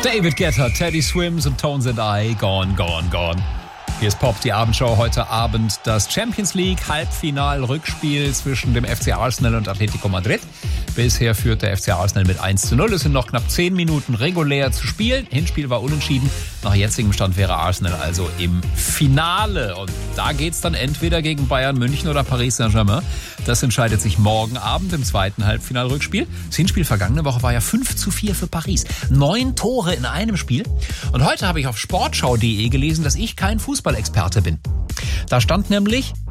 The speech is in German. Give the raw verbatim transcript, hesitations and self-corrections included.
David Guetta, Teddy Swims und Tones and I, Gone, Gone, Gone. Hier ist Pop, die Abendshow. Heute Abend das Champions League Halbfinal-Rückspiel zwischen dem F C Arsenal und Atletico Madrid. Bisher führt der F C Arsenal mit eins zu null. Es sind noch knapp zehn Minuten regulär zu spielen. Hinspiel war unentschieden. Nach jetzigem Stand wäre Arsenal also im Finale. Und da geht's dann entweder gegen Bayern München oder Paris Saint-Germain. Das entscheidet sich morgen Abend im zweiten Halbfinalrückspiel. Das Hinspiel vergangene Woche war ja fünf zu vier für Paris. Neun Tore in einem Spiel. Und heute habe ich auf sportschau punkt de gelesen, dass ich kein Fußballexperte bin. Da stand nämlich,